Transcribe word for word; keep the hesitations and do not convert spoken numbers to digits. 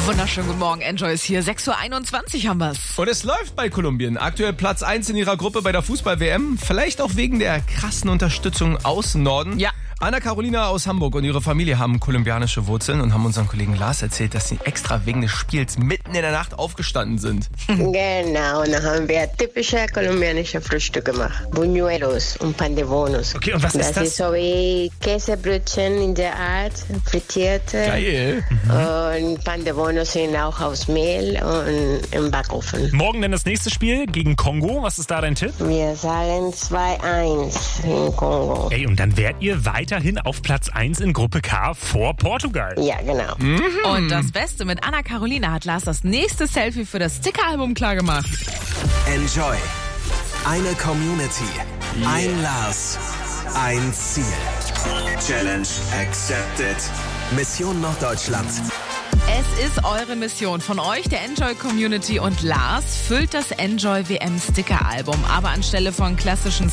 Wunderschönen guten Morgen, Enjoy ist hier. sechs Uhr einundzwanzig haben wir's. Und es läuft bei Kolumbien. Aktuell Platz eins in ihrer Gruppe bei der Fußball-W M. Vielleicht auch wegen der krassen Unterstützung aus dem Norden. Ja. Anna-Carolina aus Hamburg und ihre Familie haben kolumbianische Wurzeln und haben unserem Kollegen Lars erzählt, dass sie extra wegen des Spiels mitten in der Nacht aufgestanden sind. Genau, und dann haben wir typische kolumbianische Frühstück gemacht. Buñuelos und Pan de Bonos. Okay, und was ist Das das? ist so wie Käsebrötchen in der Art, frittierte. Geil. Und Pan de Bonos sind auch aus Mehl und im Backofen. Morgen dann das nächste Spiel gegen Kongo. Was ist da dein Tipp? Wir sagen zwei eins in Kongo. Ey, und dann wärt ihr weiterhin auf Platz eins in Gruppe K vor Portugal. Ja, genau. Und das Beste, mit Anna-Carolina hat Lars das nächste Selfie für das Sticker-Album klargemacht. Enjoy. Eine Community. Ein Lars. Ein Ziel. Challenge accepted. Mission Norddeutschland. Es ist eure Mission von euch, der Enjoy Community, und Lars füllt das Enjoy W M Sticker-Album. Aber anstelle von klassischen